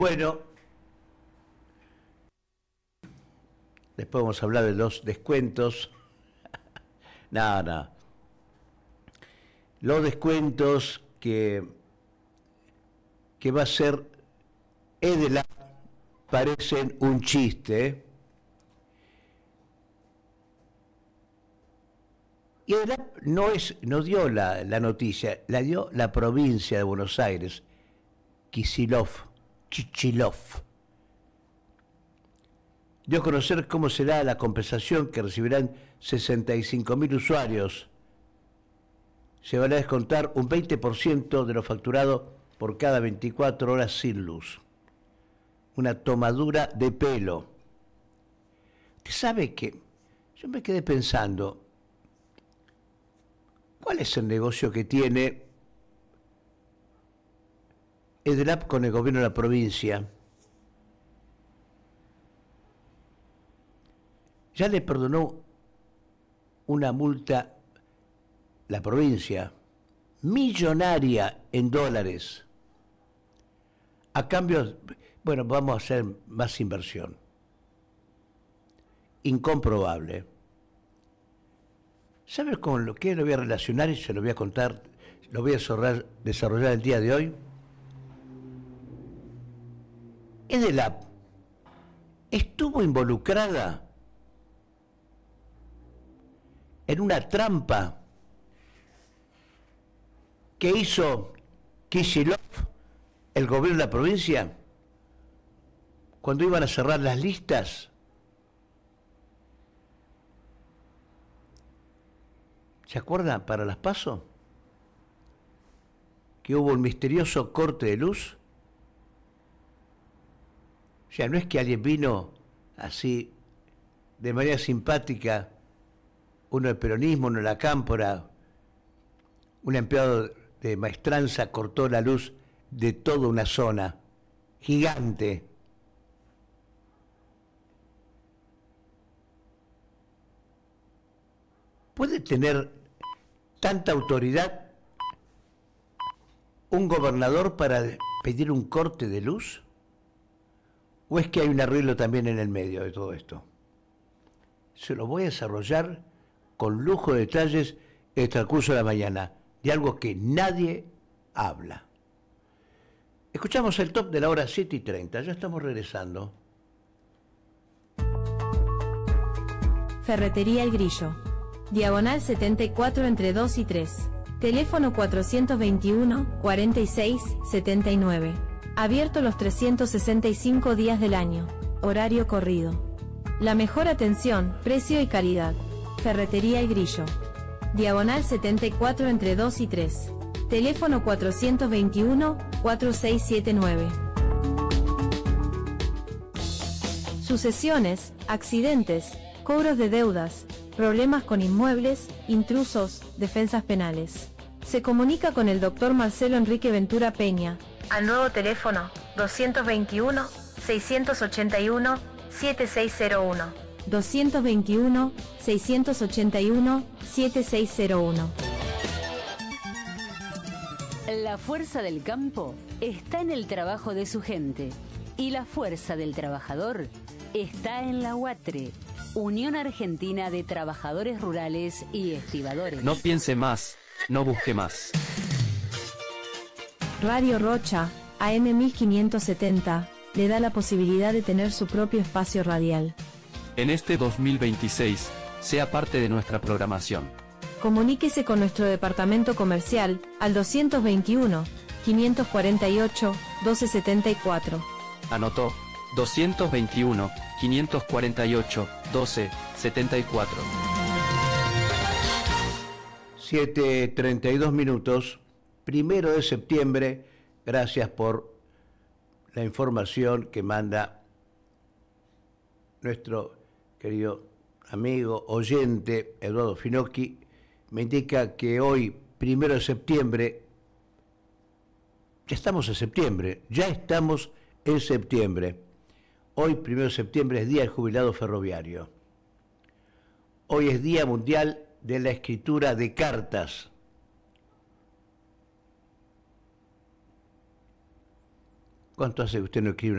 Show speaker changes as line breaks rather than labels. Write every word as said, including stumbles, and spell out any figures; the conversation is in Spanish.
Bueno, después vamos a hablar de los descuentos. Nada, nada. Los descuentos que, que va a ser Edelap parecen un chiste. Y Edelap no, es, no dio la, la noticia, la dio la provincia de Buenos Aires, Kicillof, Chichilov. Dio a conocer cómo será la compensación que recibirán sesenta y cinco mil usuarios. Se van a descontar un veinte por ciento de lo facturado por cada veinticuatro horas sin luz. Una tomadura de pelo. Usted sabe que yo me quedé pensando, ¿cuál es el negocio que tiene Edelap con el gobierno de la provincia? Ya le perdonó una multa la provincia, millonaria en dólares. A cambio, bueno, vamos a hacer más inversión. Incomprobable. ¿Sabe con lo que lo voy a relacionar y se lo voy a contar, lo voy a desarrollar, desarrollar el día de hoy? Edelap estuvo involucrada en una trampa que hizo Kicillof, el gobierno de la provincia, cuando iban a cerrar las listas. ¿Se acuerdan para las PASO? Que hubo un misterioso corte de luz. O sea, no es que alguien vino así, de manera simpática, uno del peronismo, uno de la cámpora, un empleado de maestranza cortó la luz de toda una zona gigante. ¿Puede tener tanta autoridad un gobernador para pedir un corte de luz? ¿O es que hay un arreglo también en el medio de todo esto? Se lo voy a desarrollar con lujo de detalles en el transcurso de la mañana, de algo que nadie habla. Escuchamos el top de la hora siete y treinta, ya estamos regresando.
Ferretería El Grillo. Diagonal setenta y cuatro entre dos y tres. Teléfono cuatrocientos veintiuno, cuarenta y seis, setenta y nueve. Abierto los trescientos sesenta y cinco días del año. Horario corrido. La mejor atención, precio y calidad. Ferretería El Grillo. Diagonal setenta y cuatro entre dos y tres. Teléfono cuatrocientos veintiuno, cuarenta y seis setenta y nueve. Sucesiones, accidentes, cobros de deudas, problemas con inmuebles, intrusos, defensas penales. Se comunica con el doctor Marcelo Enrique Ventura Peña al nuevo teléfono doscientos veintiuno, seiscientos ochenta y uno, setenta y seis cero uno. doscientos veintiuno, seiscientos ochenta y uno, setenta y seis cero uno.
La fuerza del campo está en el trabajo de su gente y la fuerza del trabajador está en la UATRE, Unión Argentina de Trabajadores Rurales y Estibadores.
No piense más, no busque más.
Radio Rocha, A M mil quinientos setenta, le da la posibilidad de tener su propio espacio radial.
En este dos mil veintiséis, sea parte de nuestra programación.
Comuníquese con nuestro departamento comercial al doscientos veintiuno, quinientos cuarenta y ocho, doce setenta y cuatro.
Anotó, doscientos veintiuno, quinientos cuarenta y ocho, doce setenta y cuatro.
siete treinta y dos minutos, primero de septiembre. Gracias por la información que manda nuestro querido amigo, oyente, Eduardo Finocchi. Me indica que hoy, primero de septiembre, ya estamos en septiembre, ya estamos en septiembre. Hoy, primero de septiembre, es Día del Jubilado Ferroviario. Hoy es Día Mundial de la Escritura de Cartas. ¿Cuánto hace que usted no escribe una